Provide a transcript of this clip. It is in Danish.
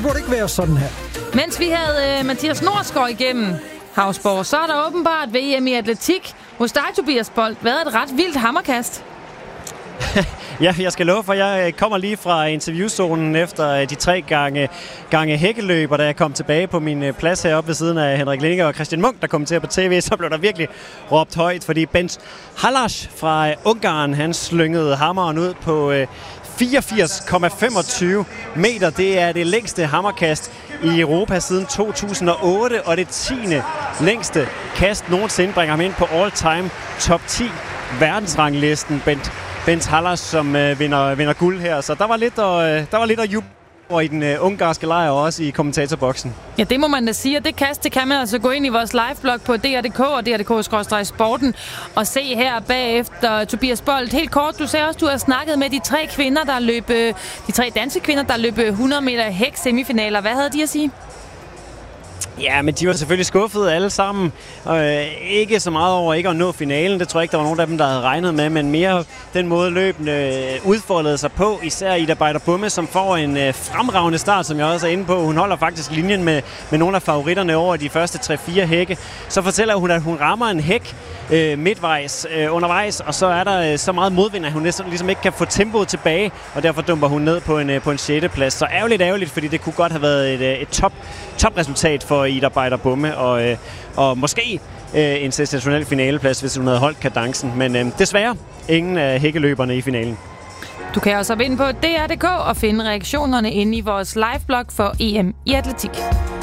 Det burde ikke være sådan her. Mens vi havde Mathias Nordsgaard igennem Hausborg, så er der åbenbart VM i atletik hos dig, Tobias Bolt. Hvad er et ret vildt hammerkast? Ja, jeg skal love for, jeg kommer lige fra interviewzonen efter de 3 gange hækkeløb, og da jeg kom tilbage på min plads heroppe ved siden af Henrik Linge og Christian Munk, der kommenterer på tv, så blev der virkelig råbt højt, fordi Bent Halas fra Ungarn, han slyngede hammeren ud på 84,25 meter. Det er det længste hammerkast i Europa siden 2008, og det 10. længste kast nogensinde bringer ham ind på all-time top 10 verdensranglisten. Bent Halas, som vinder guld her. Så der var lidt at juble over i den ungarske lejr og også i kommentatorboksen. Ja, det må man da sige, og det kast, det kan man altså gå ind i vores liveblog på dr.dk og dr.dk/sporten og se her bagefter. Tobias Bolt, helt kort, du sagde også, du har snakket med de 3 kvinder, de 3 danske kvinder, der løb 100 meter hæk semifinaler. Hvad havde de at sige? Ja, men de var selvfølgelig skuffede alle sammen. Ikke så meget over ikke at nå finalen. Det tror jeg ikke, der var nogen af dem, der havde regnet med. Men mere den måde løbende udfoldede sig på. Især Ida Beider-Bumme, som får en fremragende start, som jeg også er inde på. Hun holder faktisk linjen med nogle af favoritterne over de første 3-4 hække. Så fortæller hun, at hun rammer en hæk midtvejs undervejs. Og så er der så meget modvind, at hun ligesom ikke kan få tempoet tilbage. Og derfor dumper hun ned på en 6. plads. Så ærgerligt, fordi det kunne godt have været et topresultat for Ida Beider-Bumme, og måske en sensationel finaleplads, hvis hun havde holdt kadencen. Men desværre ingen af hækkeløberne i finalen. Du kan også ind på dr.dk og finde reaktionerne inde i vores liveblog for EM i atletik.